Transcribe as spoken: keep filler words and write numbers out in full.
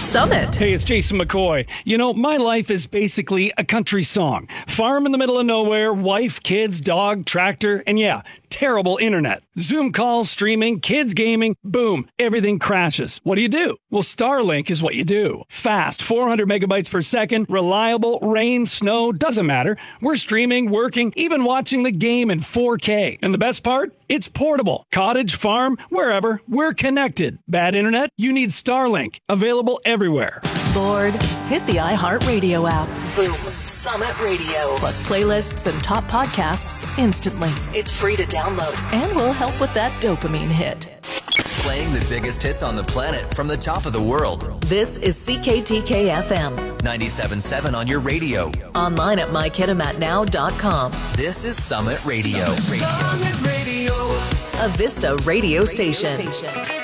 Summit. Hey, it's Jason McCoy. You know, my life is basically a country song. Farm in the middle of nowhere, wife, kids, dog, tractor, and yeah, terrible internet. Zoom calls, streaming, kids gaming, boom, everything crashes. What do you do? Well, Starlink is what you do. Fast, four hundred megabytes per second, reliable, rain, snow, doesn't matter. We're streaming, working, even watching the game in four K. And the best part? It's portable. Cottage, farm, wherever, we're connected. Bad internet? You need Starlink. Available everywhere. Lord, hit the iHeartRadio app. Boom. Summit Radio. Plus playlists and top podcasts instantly. It's free to download and will help with that dopamine hit. Playing the biggest hits on the planet from the top of the world. This is C K T K F M. ninety-seven point seven on your radio. Online at my kitamat now dot com. This is Summit Radio. Summit Radio. A Vista radio station.